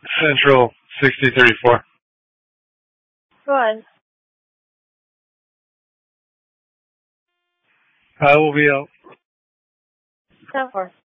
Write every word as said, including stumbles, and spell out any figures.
Central sixty thirty-four. Go ahead. I will be out. ten four.